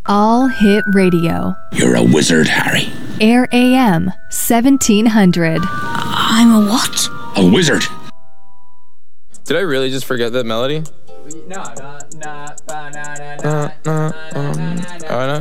All Hit Radio. You're a wizard, Harry. Air AM 1700. I'm a what? A wizard. Did I really just forget that melody? No,